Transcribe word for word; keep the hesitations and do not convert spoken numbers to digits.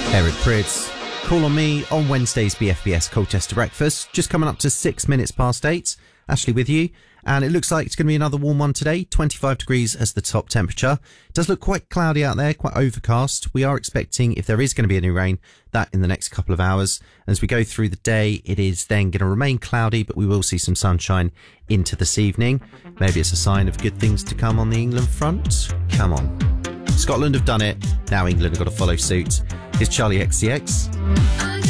Eric Prydz. Call on me on Wednesday's B F B S Colchester Breakfast. Just coming up to six minutes past eight. Ashley with you. And it looks like it's going to be another warm one today. twenty-five degrees as the top temperature. It does look quite cloudy out there, quite overcast. We are expecting, if there is going to be any rain, that in the next couple of hours. And as we go through the day, it is then going to remain cloudy, but we will see some sunshine into this evening. Maybe it's a sign of good things to come on the England front. Come on. Scotland have done it. Now England have got to follow suit. Here's Charlie X C X.